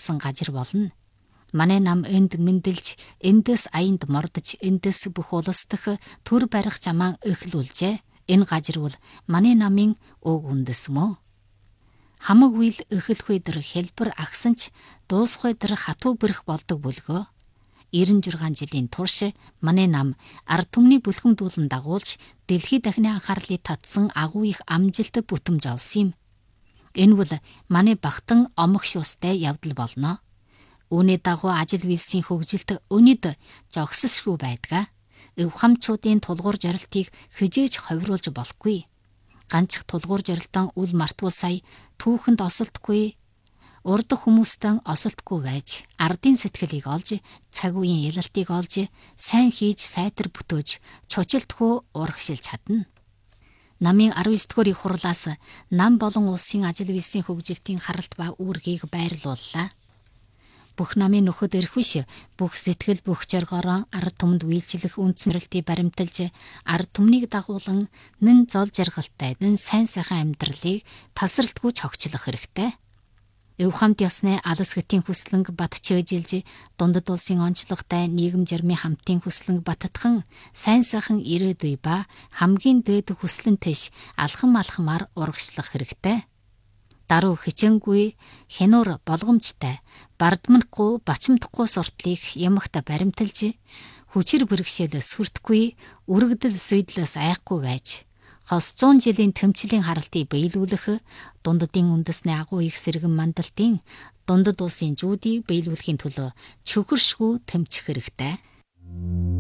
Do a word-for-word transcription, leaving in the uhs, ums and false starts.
болсон газар болно. Манай нам энд мэндэлж, эндээс аянд мордож, эндээс бүх улс дэх төр барих замаа эхлүүлжээ. Энэ газар бол манай намын уг үндэс мөн. Хамаг үйл эхлэхгүй дөр хэлбэр агсан ч дуусахгүй дөр хатуу бэрх болдог бүлгөө. Ирэн жургаан жилийн турш манай нам ард түмний бүлхэм дуулан дагуулж дэлхийд дахины анхаарлыг татсан агуу их амжилт бүтэмж олсон юм. Энэ бол манай багтан омох шуустай явдал болно. Үүний дагуу ажил үйлсийн хөгжилт өнөд жогссошгүй байдаг. Өв хамчуудын тулгуур жарилтыг хижээж ховируулж болохгүй. Ганчих тулгуур жарилтан үл мартвал сая түүхэнд осолтгүй, урд хүмүүстэн осолтгүй байж, ардын сэтгэлийг олж, цаг үеийн ялалтыг олж, сайн хийж сайтар бүтөөж, чужилтгүй урагшилж чадна. Намын арван девь дугаар их хурлаас нам болон улсын ажил үйлсийн хөгжилтийн харалт ба үүргийг байрлууллаа. Бүх намын нөхөд эрхвиш, бүх сэтгэл бүх зоргоороо ард түмэнд үйлчлэх үндсэрлэлтийг баримталж, ард түмнийг дагуулan нэн зол жаргалтай, нэн сайн сайхан амьдралыг тасралтгүй цогцлох хэрэгтэй. Өв хамт ёсны алс гэтийн хүслэнг бат чөөжилж, дундад улсын онцлогтой нийгэм жармын хамтын хүслэнг баттхан, сайн сайхан ирээдүй ба хамгийн дээд хүслэнтэйш алхам алхамаар урагшлах хэрэгтэй. Даруй хичээнгүй, хянуур болгоомжтой, бардманхгүй, бачимдахгүй суртлыг ямагта баримталж, хүчээр бэрхшээл сүртгүй, үрэгдэл суйдлаас айхгүй байж, хос зуун жилийн тэмцлийн харалтыг биелүүлэх, дундадын үндэсний агуу их сэргэн мандалтын дундад улсын жүүдийг биелүүлэхийн төлөө чөхөршгүй тэмцэх хэрэгтэй.